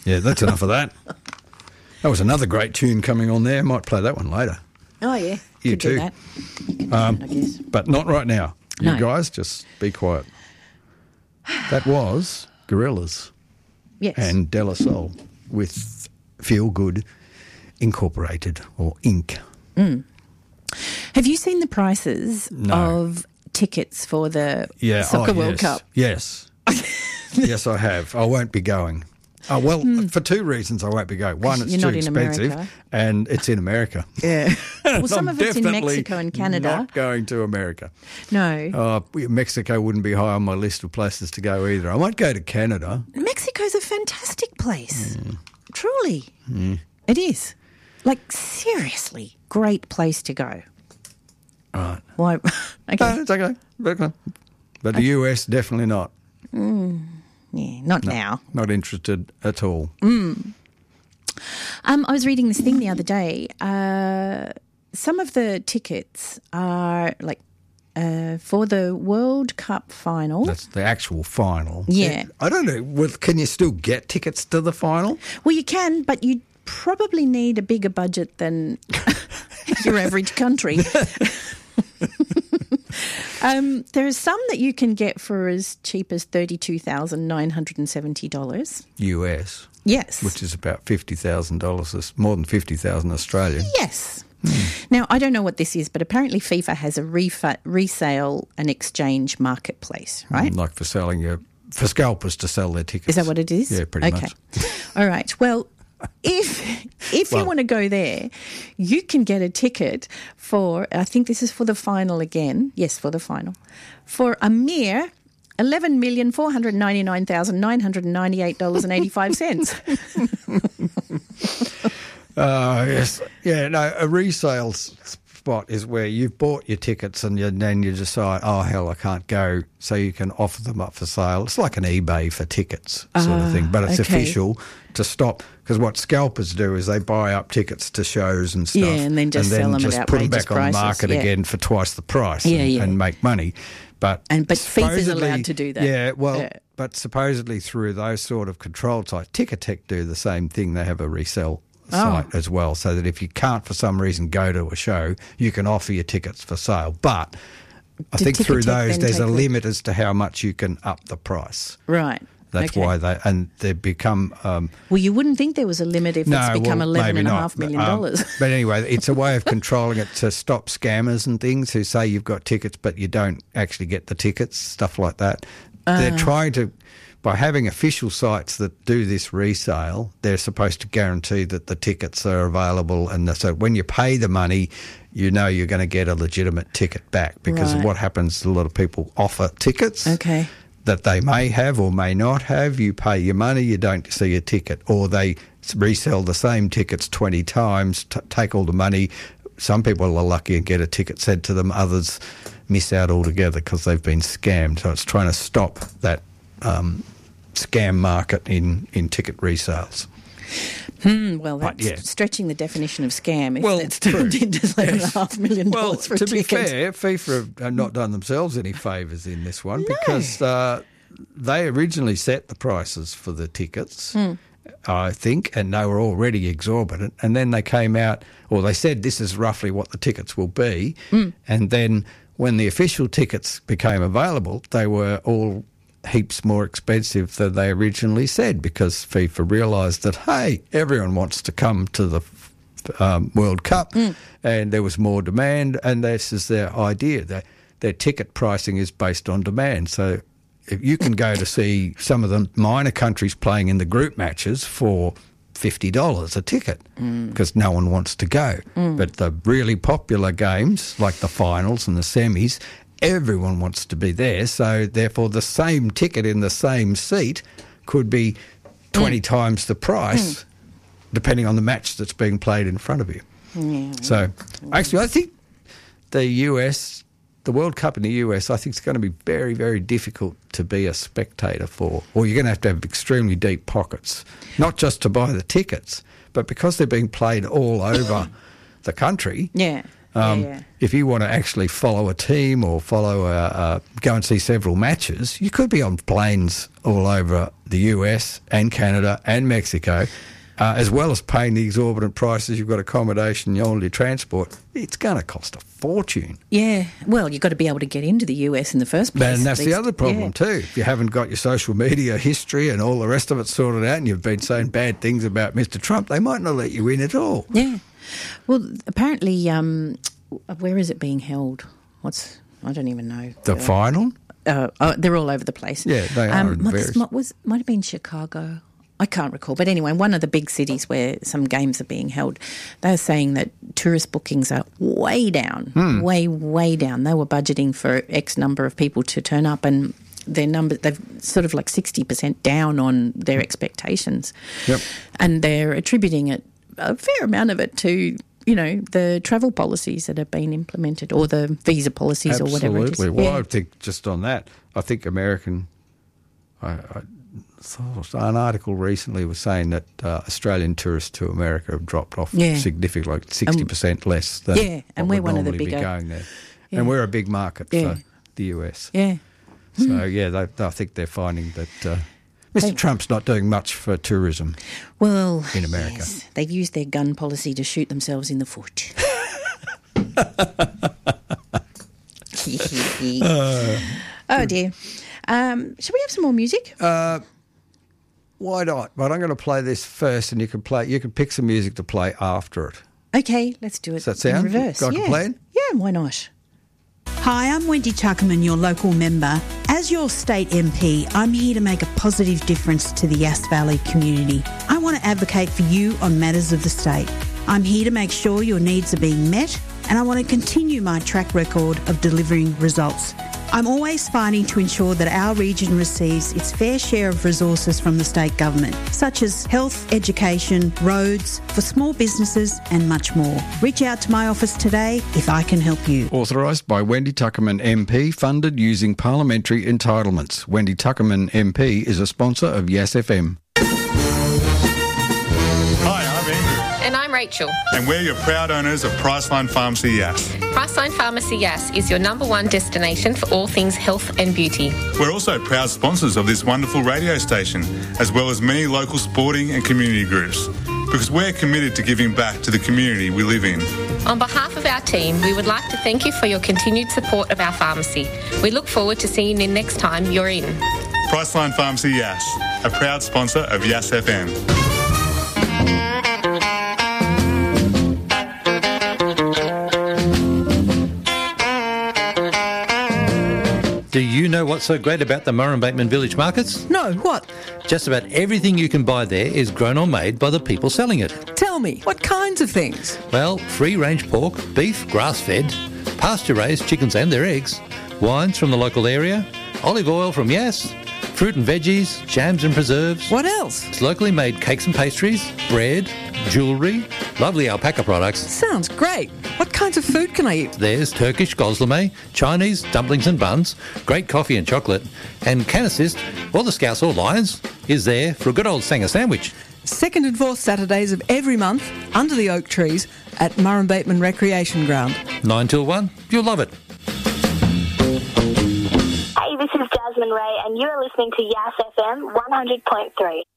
Yeah, that's enough of that. That was another great tune coming on there. Might play that one later. Oh, yeah. You Could too. do that. You can do it, I guess. But not right now. You No. guys, just be quiet. That was Gorillaz Yes. and De La Soul with Feel Good Incorporated, or Inc. Have you seen the prices of tickets for the Soccer World Cup? Yes. Yes, I have. I won't be going. Oh, well, for two reasons I won't be going. One, it's You're too not in expensive, America. and it's in America. Yeah. Well, some I'm of it's in definitely Mexico and Canada. Not going to America. No. Mexico wouldn't be high on my list of places to go either. I might go to Canada. Mexico's a fantastic place. Truly. It is. Like, seriously, great place to go. Right. Why? Okay. No, it's okay. But the US, definitely not. Yeah, not now. Not interested at all. I was reading this thing the other day. Some of the tickets are like for the World Cup final. That's the actual final. Yeah. I don't know. Can you still get tickets to the final? Well, you can, but you probably need a bigger budget than your average country. There are some that you can get for as cheap as $32,970. US. Yes. Which is about $50,000, more than 50,000 Australian. Yes. Now, I don't know what this is, but apparently FIFA has a resale and exchange marketplace, right? Like for for scalpers to sell their tickets. Is that what it is? Yeah, pretty much. All right. Well, if you want to go there, you can get a ticket for, I think this is for the final again. Yes, for the final. For a mere $11,499,998.85. Yes. Yeah, no, a resale spot is where you've bought your tickets and then you decide, oh, hell, I can't go, so you can offer them up for sale. It's like an eBay for tickets sort of thing, but it's official to stop, because what scalpers do is they buy up tickets to shows and stuff. Yeah, and then just sell them at put them outrageous back on the market prices, again for twice the price Yeah. and make money. But FIFA's allowed to do that. Yeah, well, but supposedly through those sort of control sites, Ticketek do the same thing. They have a resell site as well, so that if you can't for some reason go to a show, you can offer your tickets for sale. But I think through those there's a limit as to how much you can up the price. Right. That's why they become... well, you wouldn't think there was a limit if it's become $11.5 million. But anyway, it's a way of controlling it to stop scammers and things who say you've got tickets but you don't actually get the tickets, stuff like that. They're trying to... By having official sites that do this resale, they're supposed to guarantee that the tickets are available, and so when you pay the money, you know you're going to get a legitimate ticket back, because of what happens, a lot of people offer tickets that they may have or may not have. You pay your money, you don't see a ticket, or they resell the same tickets 20 times, take all the money. Some people are lucky and get a ticket sent to them, others miss out altogether because they've been scammed. So it's trying to stop that scam market in ticket resales. Well, that's stretching the definition of scam if that's turned into $11.5 million for to tickets. Be fair, FIFA have not done themselves any favours in this one, because they originally set the prices for the tickets, I think, and they were already exorbitant. And then they came out, or they said this is roughly what the tickets will be. And then when the official tickets became available, they were all heaps more expensive than they originally said, because FIFA realised that, hey, everyone wants to come to the World Cup, and there was more demand, and this is their idea. Their ticket pricing is based on demand. So if you can go to see some of the minor countries playing in the group matches for $50 a ticket, because no one wants to go. But the really popular games, like the finals and the semis, everyone wants to be there, so therefore the same ticket in the same seat could be 20 times the price, depending on the match that's being played in front of you. So actually I think the World Cup in the US, I think it's going to be very, very difficult to be a spectator for, or you're going to have extremely deep pockets, not just to buy the tickets, but because they're being played all over the country. If you want to actually follow a team or go and see several matches, you could be on planes all over the US and Canada and Mexico, as well as paying the exorbitant prices. You've got accommodation, all your transport. It's going to cost a fortune. Yeah, well, you've got to be able to get into the US in the first place. And that's the other problem too. If you haven't got your social media history and all the rest of it sorted out, and you've been saying bad things about Mr. Trump, they might not let you in at all. Yeah. Well, apparently, where is it being held? I don't even know. The final? They're all over the place. Yeah, they are. Might have been Chicago. I can't recall. But anyway, one of the big cities where some games are being held, they're saying that tourist bookings are way down, way down. They were budgeting for X number of people to turn up, and they've sort of like 60% down on their expectations. Yep. And they're attributing it, a fair amount of it, to the travel policies that have been implemented, or the visa policies, or whatever it is. Absolutely. Well, I think just on that, I think American... I saw an article recently was saying that Australian tourists to America have dropped off significantly, like 60% less than and we're one of the bigger going there. Yeah. And we're a big market for the US. Yeah. So, I think they're finding that Mr. Trump's not doing much for tourism in America. Yes. They've used their gun policy to shoot themselves in the foot. Oh, dear. Shall we have some more music? Why not? But I'm going to play this first, and you can pick some music to play after it. Okay, let's do it. Does that sound in reverse? Like a plan? Yeah, why not? Hi, I'm Wendy Tuckerman, your local member. As your state MP, I'm here to make a positive difference to the Yass Valley community. I want to advocate for you on matters of the state. I'm here to make sure your needs are being met, and I want to continue my track record of delivering results. I'm always fighting to ensure that our region receives its fair share of resources from the state government, such as health, education, roads, for small businesses and much more. Reach out to my office today if I can help you. Authorised by Wendy Tuckerman MP, funded using parliamentary entitlements. Wendy Tuckerman MP is a sponsor of Yass FM. And I'm Rachel. And we're your proud owners of Priceline Pharmacy Yass. Priceline Pharmacy Yass is your #1 destination for all things health and beauty. We're also proud sponsors of this wonderful radio station, as well as many local sporting and community groups, because we're committed to giving back to the community we live in. On behalf of our team, we would like to thank you for your continued support of our pharmacy. We look forward to seeing you next time you're in. Priceline Pharmacy Yass, a proud sponsor of Yass FM. Do you know what's so great about the Murrumbateman Village markets? No, what? Just about everything you can buy there is grown or made by the people selling it. Tell me, what kinds of things? Well, free-range pork, beef, grass-fed, pasture-raised chickens and their eggs, wines from the local area, olive oil from Yass, fruit and veggies, jams and preserves. What else? It's locally made cakes and pastries, bread, jewellery, lovely alpaca products. Sounds great. What kinds of food can I eat? There's Turkish gozleme, Chinese dumplings and buns, great coffee and chocolate, and can assist, or the Scouts or Lions, is there for a good old Sanger sandwich. Second and fourth Saturdays of every month, under the oak trees, at Murrumbateman Recreation Ground. 9 till 1, you'll love it. Hey, this is Jasmine Ray, and you are listening to Yass FM 100.3.